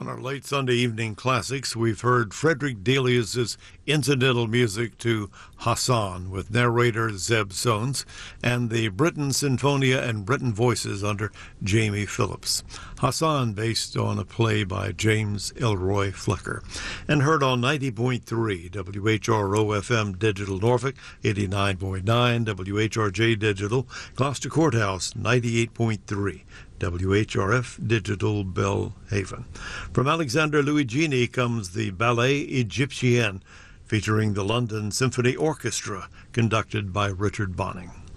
our late Sunday evening classics, we've heard Frederick Delius' incidental music to Hassan with narrator Zeb Sones and the Britten Sinfonia and Britten Voices under Jamie Phillips. Hassan based on a play by James Elroy Flecker. And heard on 90.3 WHRO-FM Digital Norfolk, 89.9 WHRJ Digital, Gloucester Courthouse, 98.3. WHRF Digital Belhaven. From Alexander Luigini comes the Ballet Egyptienne, featuring the London Symphony Orchestra, conducted by Richard Bonning.